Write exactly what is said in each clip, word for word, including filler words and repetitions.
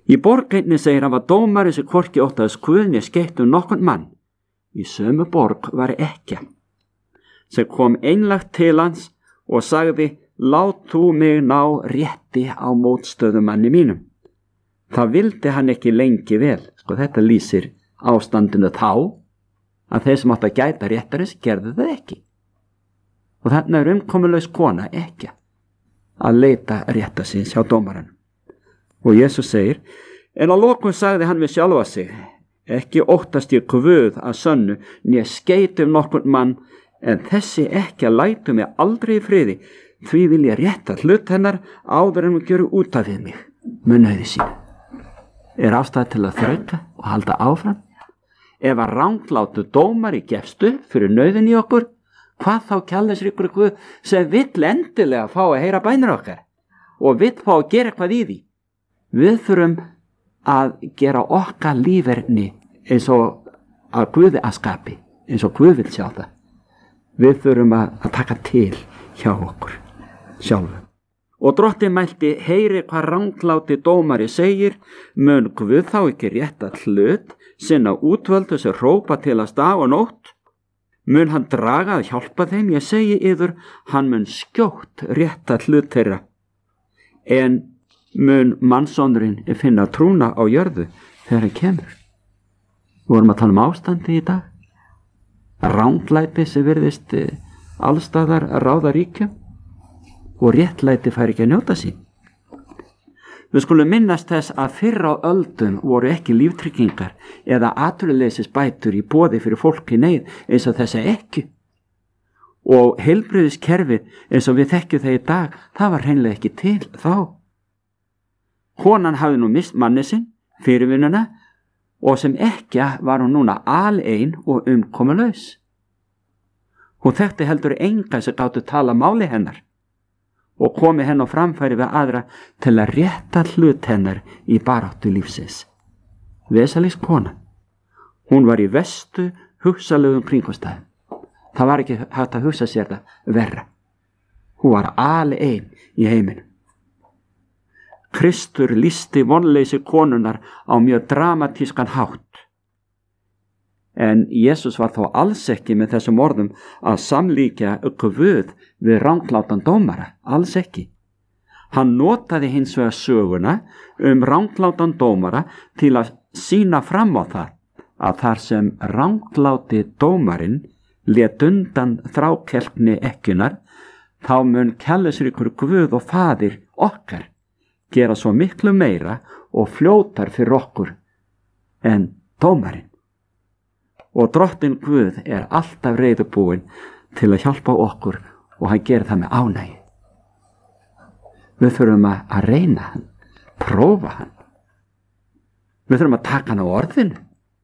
Í borg einni segir hann var dómari sem hvorki óttaðist Guð né skeytt um nokkurn mann. Í sömu borg var ekkja sem kom einlægt til hans og sagði: lát þú mig ná rétti á mótstöðumanni mínum. Það vildi hann ekki lengi vel. Sko, þetta lýsir ástandinu þá að þeir sem átt að gæta réttarins gerðu það ekki. Og þarna er umkomulaus kona ekkja að leita rétta síns hjá dómaranum. Og Jesús segir: en að lokum sagði hann við sjálfa sig: ekki óttast ég Guð að sönnu, né skeyt um nokkurn mann, en þessi ekkja lætur mig aldrei í friði, því vil ég rétta hlut hennar áður en hún gjöru út af við mig með nauði sín. Er ástæða til að þrauka og halda áfram? Ef að ranglátu dómari gefst upp fyrir nauðin í okkur, hvað þá kærleiksríkur Guð sem vill endilega fá að heyra bænir okkar og vill fá að gera eitthvað í því? Við þurfum að gera okkar líferni eins og að Guði að skapi, eins og Guð vill sjá það. Við þurfum að, að taka til hjá okkur sjálfum. Og drottinn mælti: heyri hvað rangláti dómari segir, mun Guð þá ekki rétta hlut sinna útvöldu sem hrópa til að dag og nótt? Mun hann draga að hjálpa þeim? Ég segi yður, hann mun skjótt rétta hlut þeirra. En mun mannsonurinn finna trúna á jörðu þegar hann kemur? Við vorum að tala um ástandi í dag. Ranglæti sem virðist allstaðar ráða ríkjum og réttlæti fær ekki að njóta sín. Við skulum minnast þess að fyrr á öldum voru ekki líftryggingar eða atvinnuleysisbætur í boði fyrir fólki neyð eins og þessa ekki. Og heilbrigðiskerfið eins og við þekkjum það í dag, það var hreinlega ekki til þá. Konan hafði nú mist manni sinn, fyrirvinnuna, og sem ekkja var hún núna alein og umkomulaus. Hún þekkti heldur enga sem gátu tala máli hennar og komi henn á framfæri við aðra til að rétta hlut hennar í baráttu lífsins. Vesalings kona. Hún var í vestu hugsalegum kringumstæðum. Það var ekki hægt að hugsa sér það verra. Hún var alein í heiminum. Kristur lýsti vonleysi konunnar á mjög dramatískan hátt. En Jesús var þó alls ekki með þessum orðum að samlíkja Guð við ranglátan dómara, alls ekki. Hann notaði hins vegar söguna um ranglátan dómara til að sýna fram á það að þar sem rangláti dómarinn lét undan þrákelkni ekkjunar, þá mun kærleiksríkur Guð og Faðir okkar gera svo miklu meira og fljótar fyrir okkur en dómarinn. Og drottinn Guð er alltaf reiðubúinn til að hjálpa okkur og hann gerir það með ánægju. Við þurfum að reyna hann, prófa hann. Við þurfum að taka hann á orðinu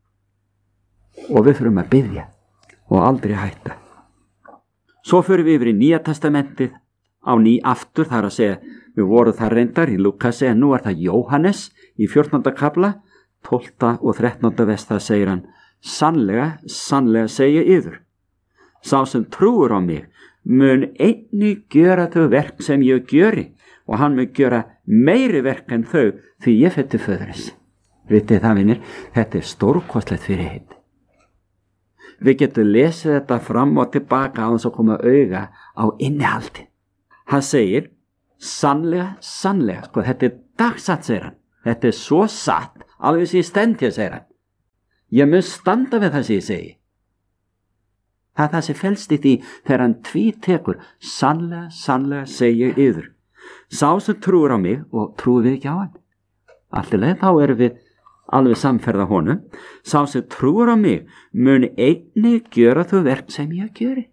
og við þurfum að biðja og aldrei hætta. Svo förum við yfir í Nýja testamentið á ný aftur, þar að segja, við vorum það reyndar í Lúkasi, en nú er það Jóhannes í fjórtánda kafla, tólfta og þrettánda vers, það segir hann: sannlega, sannlega segi yður, sá sem trúir á mig mun einnig gjöra þau verk sem ég gjöri, og hann mun gjöra meiri verk en þau, því ég fer til föðurins. Vitið það, vinir, þetta er stórkostlegt fyrirheit. Við getum lesið þetta fram og tilbaka á þess að koma auga á innihaldi. Hann segir: sannlega, sannlega, sko, þetta er dagsatt, segir hann. Þetta er svo satt, alveg sem ég stend hér, segir hann. Ég mun standa við það sem ég segi. Það er það sem felst í því þegar hann tvítekur: sannlega, sannlega segi ég yður, sá sem trúir á mig, og trúir við ekki á hann. Alltilega, þá erum við alveg samferða honum. Sá sem trúir á mig mun einnig gjöra þau verk sem ég gjöri.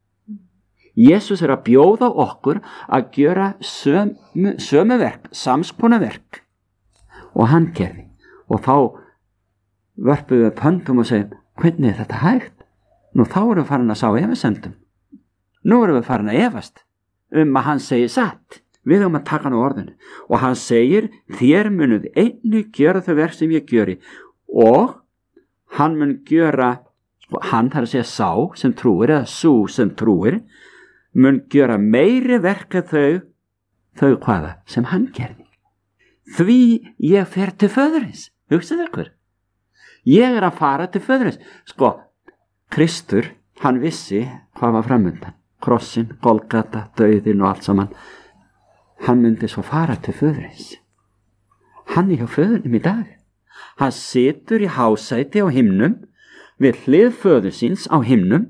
Jesús er að bjóða okkur að gjöra sömu, sömu verk, samskona verk, og hann gerði. Og þá vörpum við pöndum og segjum: hvernig er þetta hægt? Nú þá erum við farin að sá efasendum. Nú erum við farin að efast um að hann segir satt. Við höfum að taka hann á orðinu. Og hann segir: þér munuð einnig gjöra þau verk sem ég gjöri. Og hann mun gjöra, hann þarf að segja sá sem trúir, eða sú sem trúir, mun gjöra meiri verk en þau, þau hvaða, sem hann gerði. því ég fer til föðurins. Hugsið ykkur. Ég er að fara til föðurins. Sko, Kristur, hann vissi hvað var framundan. Krossin, Golgata, dauðin og allt saman. Hann myndi svo fara til föðurins. Hann er hjá föðurnum í dag. Hann situr í hásæti á himnum, við hlið föður síns á himnum,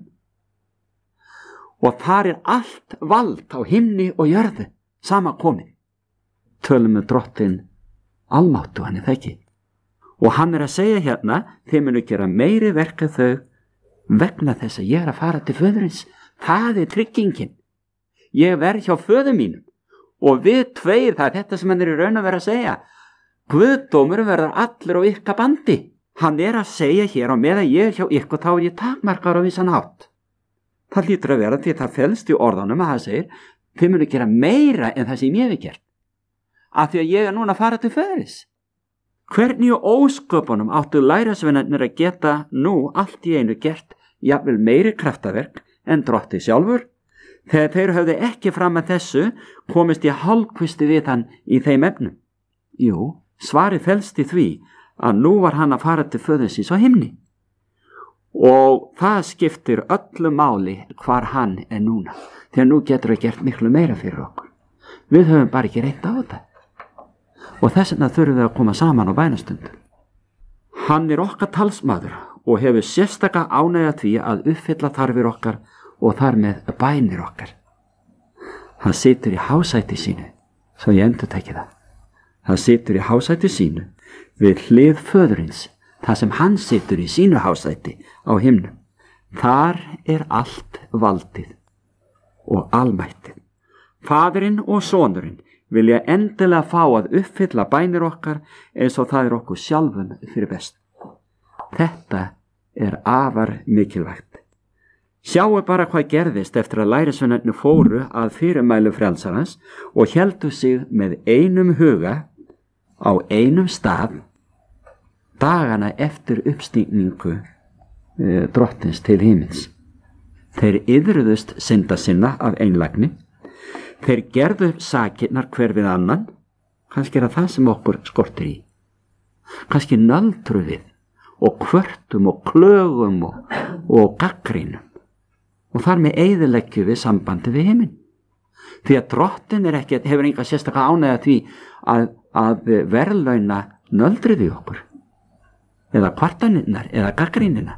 og þar er allt vald á himni og jörðu sama komið. Tölum með drottin almáttu, hann er það ekki. Og hann er að segja hérna, þið munu gera meiri verka þau vegna þess að ég er að fara til föðurins. Það er tryggingin. Ég verð hjá föður mínum og við tveir, það er þetta sem hann er í raun að vera að segja. Guðdómur verður allir á ykkar bandi. Hann er að segja hér á meðan ég er hjá ykkur, þá er ég takmarkar á vissan hátt. Það hlýtur að vera því það felst í orðanum að það segir, þið munu gera meira en það sem ég hef gert. Af því að ég er núna að fara til föðurins. Hvernig og ósköpunum áttu lærisveinarnir að geta nú allt í einu gert jafnvel meiri kraftaverk en drottið sjálfur? Þegar þeir höfðu ekki fram að þessu komist í hálfkvisti við hann í þeim efnum. Jú, svarið felst í því að nú var hann að fara til föðursins á himni. Og það skiptir öllu máli hvar hann er núna. Þegar nú getur það gert miklu meira fyrir okkur. Við höfum bara ekki reynt á þetta. Og þess vegna þurfum við að koma saman á bænastundum. Hann er okkar talsmaður og hefur sérstaka ánægja því að uppfylla þarfir okkar og þar með bænir okkar. Hann situr í hásæti sínu, svo ég endurteki það. Hann situr í hásæti sínu við hlið föðurins, þar sem hann situr í sínu hásæti á himnum. Þar er allt valdið og almættið. Faðirinn og sonurinn vilja endilega fá að uppfylla bænir okkar eins og það er okkur sjálfum fyrir best. Þetta er afar mikilvægt. Sjáu bara hvað gerðist eftir að lærisveinarnir fóru að fyrirmælu frelsarans og héldu sig með einum huga á einum stað dagana eftir uppstigningu e, drottins til himins. Þeir iðruðust synda sinna af einlægni. Þeir gerðu sakirnar hver við annan, kannski er það sem okkur skortir í. Kannski nöldru við og kvörtum og klögum og, og gaggrínum. Og þar með eyðileggjum við sambandi við himinn. Því að drottin er ekki, hefur enga sérstaka ánægja því að, að verðlauna nöldrið í okkur. Eða kvartaninnar, eða gaggrínina.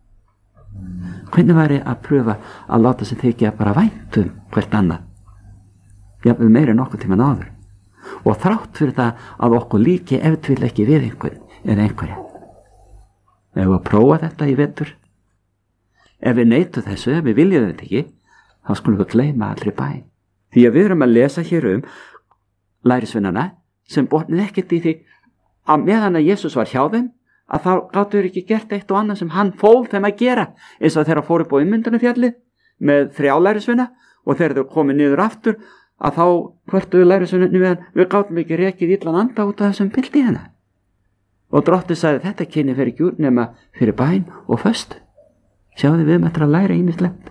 Hvernig væri að pröfa að láta sig þykja bara væntum hvert annað? Jafnvel meira en okkur tíma náður. Og þrátt fyrir það að okkur líki ef til ekki við einhvern eða einhverja. Ef við að prófa þetta í vetur, ef við neytum þessu, ef við viljum þetta ekki, þá skulum við gleyma allri bæn. Því að við erum að lesa hér um lærisveinana sem botnið ekkert í því að meðan að Jesús var hjá þeim, að þá gátu þeir ekki gert eitt og annað sem hann fól þeim að gera, eins og þeirra fóru upp á Ummyndunarfjallið með þrjá lærisveina og þegar þeir komið niður aftur að þá hvörtuðu lærisveinarnir við hann, við gátum ekki rekið illan anda út af þessum pildi hérna. Og drottið sagði þetta kynni fyrir ekki úr nema fyrir bæn og föstu. Sjáðu við um eftir að læra ýmislegt.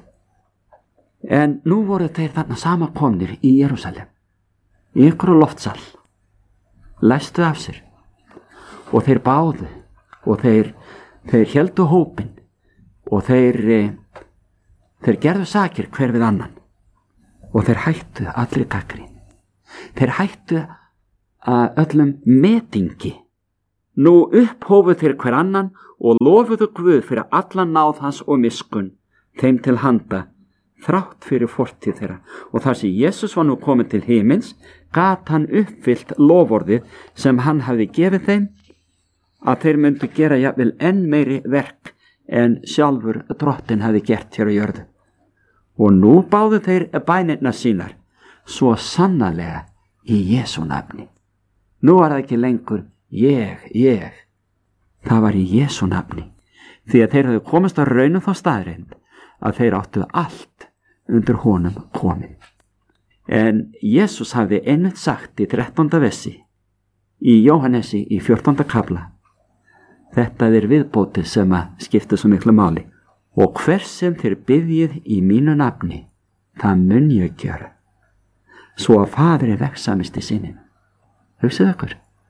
En nú voru þeir þarna samankomnir í Jerúsalem, í ykkur loftsal, læstu af sér og þeir báðu og þeir, þeir héldu hópinn og þeir, þeir gerðu sakir hver við annan og þeir hættu allri gagnrýni. Þeir hættu að öllum metingi. Nú upphófu þeir hver annan og lofuðu Guð fyrir allan náð hans og miskun þeim til handa þrátt fyrir fortíð þeirra. Og þar sem Jesús var nú kominn til himins, gat hann uppfyllt loforðið sem hann hafði gefið þeim, að þeir myndu gera jafnvel enn meiri verk en sjálfur drottin hafði gert hér á jörðu. Og nú báðu þeir bænirna sínar, svo sannarlega í Jesú nafni. Nú var það ekki lengur ég, ég. Það var í Jesú nafni, því að þeir hafði komist að raunum þá staðreind að þeir áttu allt undir honum komið. En Jesús hafði einmitt sagt í þrettánda versi í Jóhannesi í fjórtánda kafla: þetta er viðbótið sem að skipta svo miklu máli. Og hvers sem þér biðjið í mínu nafni, það mun ég gjöra, svo að Faðir er vegsamist í sinni. Hugsið ykkur,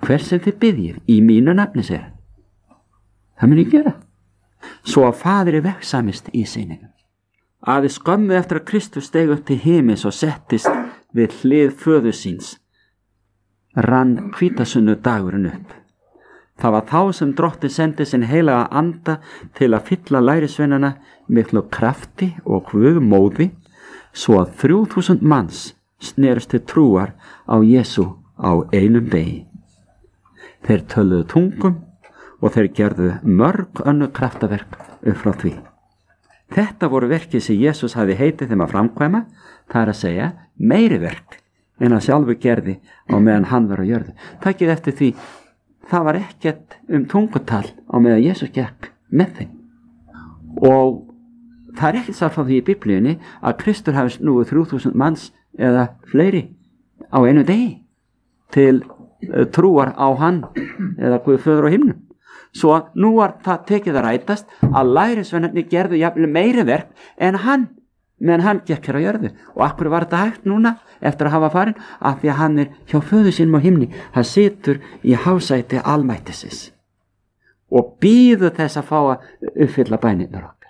hver sem þið biðjið í mínu nafni, sér. Það mun ég gera. Svo að Faðir vegsamist í síningum. Aðeins skömmu eftir að Kristus steig upp til himins og settist við hlið föður síns, rann hvítasunnu dagurinn upp. Það var þá sem Drottinn sendi sinn heilaga anda til að fylla lærisveinana miklu krafti og guðmóði, svo að þrjú þúsund manns snerust til trúar á Jesú á einum degi. Þeir töluðu tungum og þeir gerðu mörg önnur kraftaverk upp frá því. Þetta voru verkið sem Jesús hafi heitið þeim að framkvæma, það er að segja meiri verk en að sjálfu gerði á meðan hann var á jörðu. Takið eftir því, það var ekkert um tungutal á meðan Jesús gekk með þeim. Og það er ekkert sagt frá því í Biblíunni að Kristur hafi snúið þrjú þúsund manns eða fleiri á einu degi til trúar á hann eða Guð föður á himnum. Svo nú var það tekið að rætast að lærisveinarnir gerðu jafnvel meiri verk en hann, meðan hann gekk hér á jörðu. Og akkur var þetta hægt núna eftir að hafa farin? Af því að hann er hjá föður sínum á himni. Hann situr í hásæti almættisins og bíður þess að fá að uppfylla bænirnar okkar.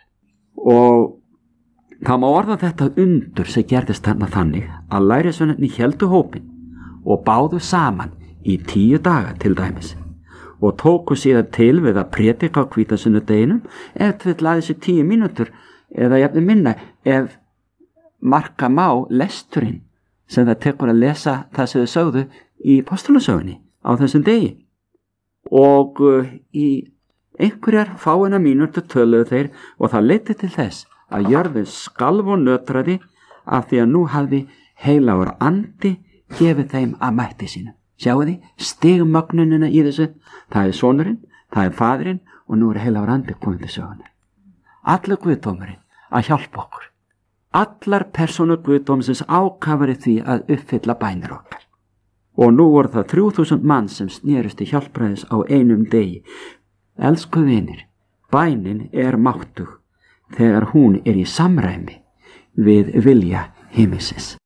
Og það má orða þetta undur sem gerðist þarna þannig að lærisveinarnir héldu hópinn og báðu saman í tíu daga til dæmis. Og tóku síðan til við að prédika á hvítasunnudeginum ef til laði sér tíu mínútur eða jafnvel minna ef marka má lesturinn sem það tekur að lesa það sem þau sögðu í postulasögunni á þessum degi. Og uh, í einhverjar fáina mínútur töluðu þeir og það leiddi til þess að jörðin skalf og nötraði af því að nú hafði heilagur andi gefið þeim að mætti sínu. Sjáu því, stigmögnunina í þessu, það er sonurinn, það er faðirinn og nú er heilagur andi komið til sögunar. Allur guðdómurinn að hjálpa okkur. Allar persónur guðdómsins ákafari því að uppfylla bænir okkar. Og nú voru það þrjú þúsund mann sem snerust til hjálpræðis á einum degi. Elsku vinir, bænin er máttug þegar hún er í samræmi við vilja himinsins.